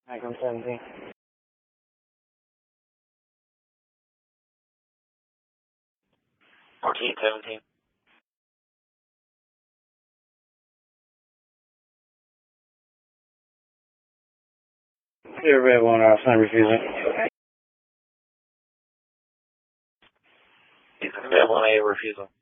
Icon 17. Fourteen 17. Clear red 1, sign refusing. Red 1A refusal.